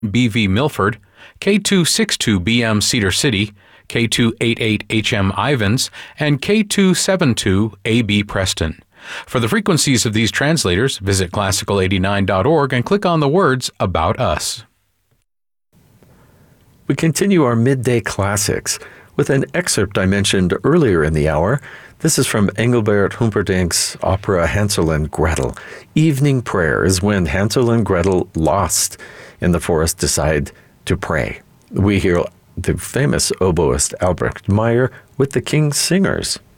BV Milford, K262BM Cedar City, K288HM Ivans, and K272AB Preston. For the frequencies of these translators, visit classical89.org and click on the words About Us. We continue our midday classics with an excerpt I mentioned earlier in the hour. This is from Engelbert Humperdinck's opera Hansel and Gretel. Evening prayer is when Hansel and Gretel, lost in the forest, decide to pray. We hear the famous oboist Albrecht Meyer with the King's Singers.